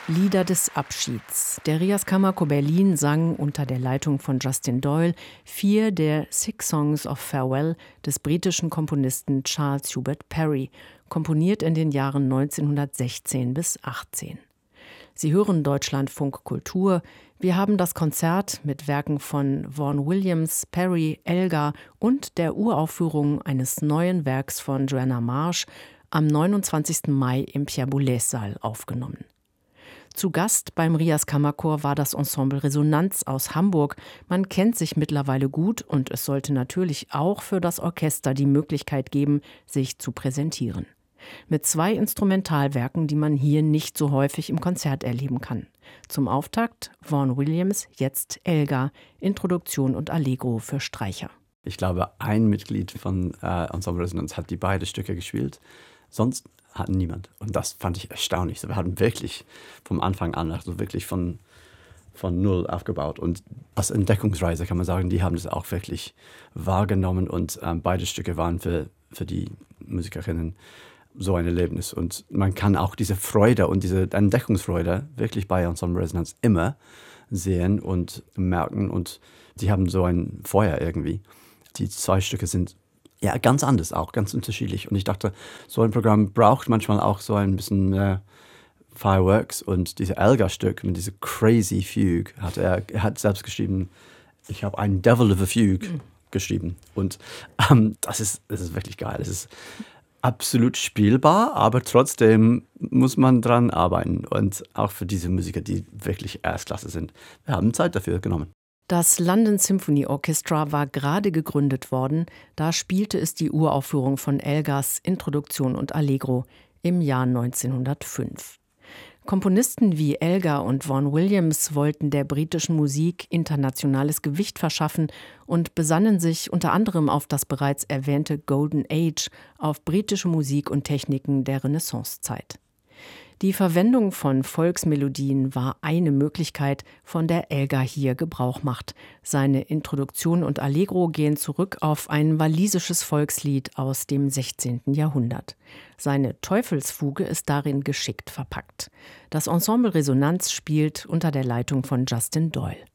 Lieder des Abschieds. Der Rias Kammerchor Berlin sang unter der Leitung von Justin Doyle 4 der 6 Songs of Farewell des britischen Komponisten Charles Hubert Parry, komponiert in den Jahren 1916 bis 18. Sie hören Deutschlandfunk Kultur. Wir haben das Konzert mit Werken von Vaughan Williams, Parry, Elgar und der Uraufführung eines neuen Werks von Joanna Marsh am 29. Mai im Pierre Boulez-Saal aufgenommen. Zu Gast beim Rias Kammerchor war das Ensemble Resonanz aus Hamburg. Man kennt sich mittlerweile gut und es sollte natürlich auch für das Orchester die Möglichkeit geben, sich zu präsentieren. Mit 2 Instrumentalwerken, die man hier nicht so häufig im Konzert erleben kann. Zum Auftakt Vaughan Williams, jetzt Elgar, Introduktion und Allegro für Streicher. Ich glaube, ein Mitglied von Ensemble Resonanz hat die beiden Stücke gespielt. Sonst hatten niemand. Und das fand ich erstaunlich. Wir hatten wirklich vom Anfang an, also wirklich von null aufgebaut. Und als Entdeckungsreise kann man sagen, die haben das auch wirklich wahrgenommen. Und beide Stücke waren für die Musikerinnen so ein Erlebnis. Und man kann auch diese Freude und diese Entdeckungsfreude wirklich bei Ensemble Resonanz immer sehen und merken. Und die haben so ein Feuer irgendwie. Die 2 Stücke sind ja ganz anders auch, ganz unterschiedlich. Und ich dachte, so ein Programm braucht manchmal auch so ein bisschen Fireworks. Und dieses Elgar-Stück mit dieser Crazy Fugue er hat selbst geschrieben, ich habe einen Devil of a Fugue geschrieben. Und das ist wirklich geil. Es ist absolut spielbar, aber trotzdem muss man dran arbeiten. Und auch für diese Musiker, die wirklich Erstklasse sind. Wir haben Zeit dafür genommen. Das London Symphony Orchestra war gerade gegründet worden. Da spielte es die Uraufführung von Elgars Introduktion und Allegro im Jahr 1905. Komponisten wie Elgar und Vaughan Williams wollten der britischen Musik internationales Gewicht verschaffen und besannen sich unter anderem auf das bereits erwähnte Golden Age, auf britische Musik und Techniken der Renaissancezeit. Die Verwendung von Volksmelodien war eine Möglichkeit, von der Elgar hier Gebrauch macht. Seine Introduktion und Allegro gehen zurück auf ein walisisches Volkslied aus dem 16. Jahrhundert. Seine Teufelsfuge ist darin geschickt verpackt. Das Ensemble Resonanz spielt unter der Leitung von Justin Doyle.